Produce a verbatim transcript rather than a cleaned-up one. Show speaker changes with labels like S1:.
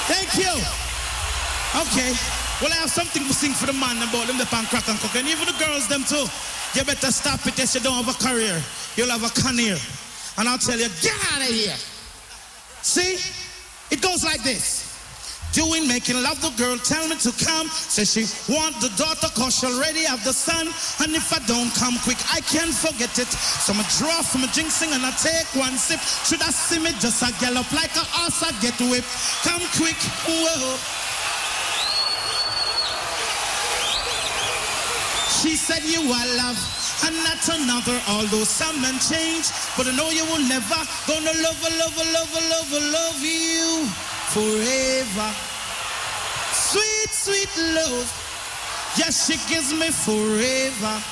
S1: Thank you. Okay. Well, I have something to sing for the man about them, the pan crack and cook. And even the girls, them too. You better stop it if you don't have a career. You'll have a career. And I'll tell you, get out of here. See? It goes like this. Doing, making love, the girl tell me to come. Say she want the daughter cause she already have the son. And if I don't come quick, I can't forget it. So I draw from a jinxing and I take one sip. Should I see me just a gallop like a horse I get whipped. Come quick, whoa. She said you are love and not another, although some men change. But I know you will never gonna love, love, love, love, love you forever. Sweet, sweet love. Yes, she gives me forever.